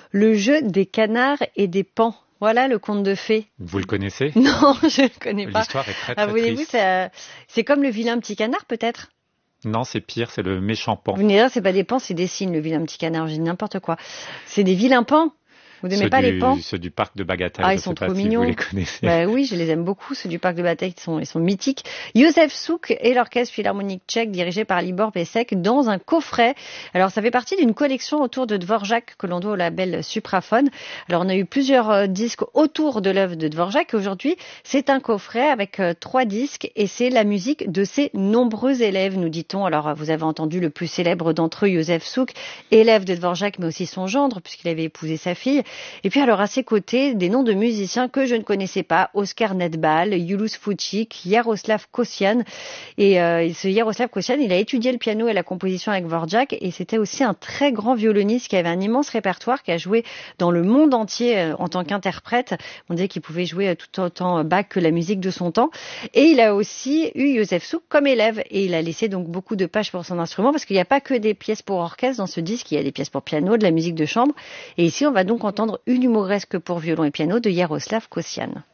Le jeu des canards et des paons. Voilà le conte de fées. Vous le connaissez? Non, je ne le connais pas. L'histoire est très Voyez-vous, triste. c'est comme le vilain petit canard peut-être? Non, c'est pire, c'est le méchant pan. Vous venez de dire, c'est pas des paons, c'est des cygnes, le vilain petit canard. J'ai dit n'importe quoi. C'est des vilains paons. Vous n'aimez pas les paons? Ceux du parc de Bagatelle, Ah, je ils ne sont sais pas trop si mignons. vous les connaissez. Bah oui, je les aime beaucoup, ceux du parc de Bataille, ils sont mythiques. Youssef Souk et l'orchestre philharmonique tchèque dirigé par Libor Pesek dans un coffret. Alors, ça fait partie d'une collection autour de Dvorak que l'on doit au label Supraphone. Alors, on a eu plusieurs disques autour de l'œuvre de Dvorak. Aujourd'hui, c'est un coffret avec 3 disques et c'est la musique de ses nombreux élèves, nous dit-on. Alors, vous avez entendu le plus célèbre d'entre eux, Youssef Souk, élève de Dvorak, mais aussi son gendre, puisqu'il avait épousé sa fille. Et puis, alors, à ses côtés, des noms de musiciens que je ne connaissais pas, Oscar Nedbal, Yulus Fučík, Jaroslav Kosian. Et ce Jaroslav Kosian, il a étudié le piano et la composition avec Dvorak et c'était aussi un très grand violoniste qui avait un immense répertoire, qui a joué dans le monde entier en tant qu'interprète. On disait qu'il pouvait jouer tout autant Bach que la musique de son temps. Et il a aussi eu Youssef Souk comme élève et il a laissé donc beaucoup de pages pour son instrument parce qu'il n'y a pas que des pièces pour orchestre dans ce disque, il y a des pièces pour piano, de la musique de chambre. Et ici, on va donc entendre une humoresque pour violon et piano de Jaroslav Kosian.